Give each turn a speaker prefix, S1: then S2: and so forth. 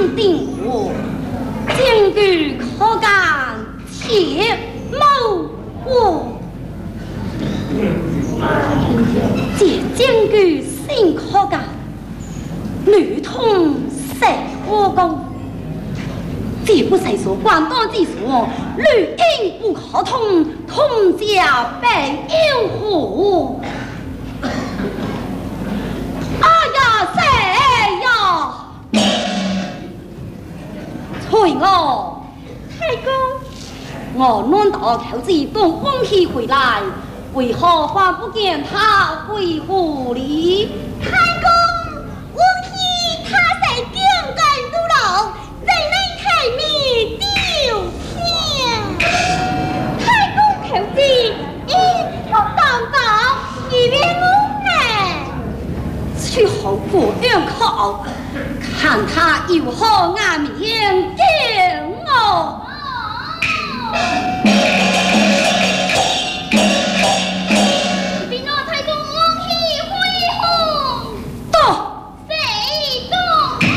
S1: 定我，坚决可干切谋我。这坚决心可干，女通谁可攻？这不谁说广东之说，绿英不可通，通家被妖狐。哎呀，谁呀？随我，太公，我难道求子东翁去回来，为何还不见他回府里？
S2: 太公，翁去他在军干都牢，在内太密丢天。太公求子，不担保，以免我
S1: 去后不愿考，看他有何颜面见我。